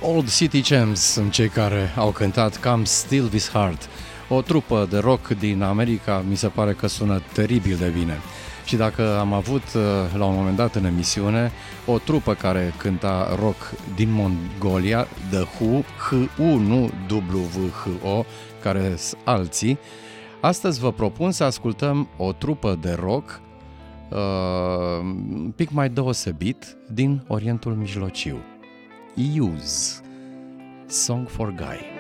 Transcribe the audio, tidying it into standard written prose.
Old City Champs sunt cei care au cântat Come Steal This Heart, o trupă de rock din America. Mi se pare că sună teribil de bine. Și dacă am avut la un moment dat în emisiune o trupă care cânta rock din Mongolia, The Who, H-U, nu W-H-O, care sunt alții, astăzi vă propun să ascultăm o trupă de rock un pic mai deosebit din Orientul Mijlociu. Use Song for Guy.